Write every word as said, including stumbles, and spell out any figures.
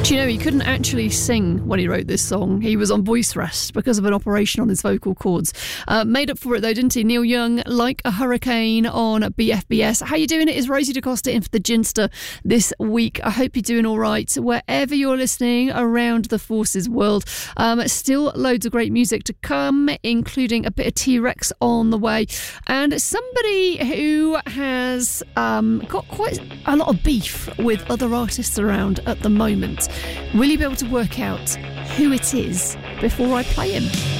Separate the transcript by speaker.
Speaker 1: Do you know, he couldn't actually sing when he wrote this song. He was on voice rest because of an operation on his vocal cords. Uh, made up for it though, didn't he? Neil Young, Like a Hurricane on B F B S. How you doing? It is Rosie DeCosta in for the Ginster this week. I hope you're doing all right wherever you're listening around the Forces world. Um, still loads of great music to come, including a bit of T-Rex on the way. And somebody who has um, got quite a lot of beef with other artists around at the moment. Will you be able to work out who it is before I play him?